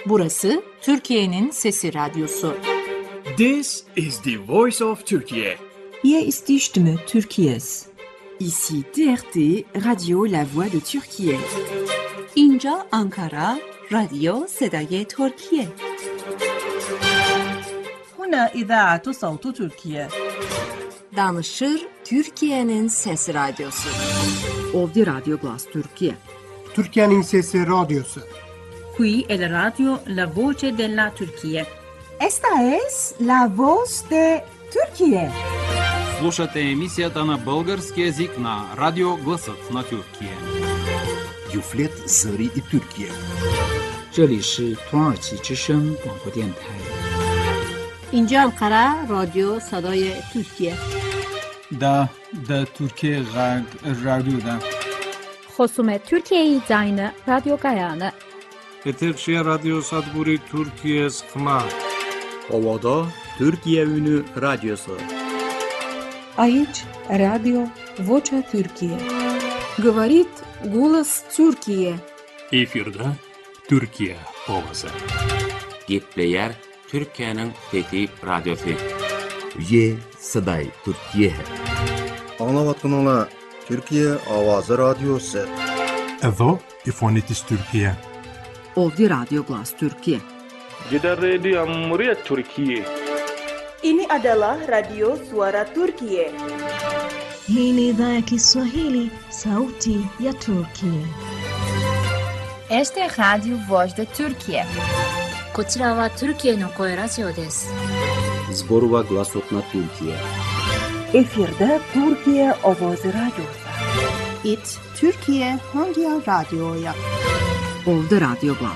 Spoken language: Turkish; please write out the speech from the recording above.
Burası Türkiye'nin Sesi Radyosu. This is the voice of Turkey. Hier ist die Stimme Türkiye's. Ici TRT, Radio La Voix de Türkiye. اینجا آنکارا، رادیو صدای ترکیه. هنا إذاعة صوت تركيا. Danışır Türkiye'nin Sesi Radyosu. Ovdje Radio Glas Türkiye. Türkiye'nin Sesi Radyosu. Qui è la radio La Voce della Turchia. Esta es La Voz de Turquía. Слушате емисията на български език на Радио Гласът на Türkiye. Юфлет Зări и Türkiye. 这里是土耳其之声广播电台。 اینجا انقره رادیو صدای ترکیه. دا Türkiye رادیو خصوم ترکیه زاین رادیو گایانه. Eterşehir Radyo Sadburi Türkiye Sıkma. Ovada Türkiye Ünü Radyosu. Aici Radio Vocea Türkiye. Говорит голос Türkiye. Efirde Türkiye ovası. Gepleyer Türkiye'nin Fethi Radyosu. Ye Saday Türkiye. Anlavatınla Türkiye Avazı Radyosu. Evo İfonitis Türkiye. Ovdje Radio Glas Türkiye. Jeddah Radio Muria Türkiye. Ini adalah Radio Suara Turkiye. Hii ni idhaa ya Kiswahili, sauti ya Turkiye. Este es Radio Voz de Turkiye. こちらはトルキエの声ラジオです。 Zborova Glasot na Türkiye. Efirde Türkiye Ovozi Radyosu. It Türkiye Hangi Radyo'ya? Ovdje Radio Glas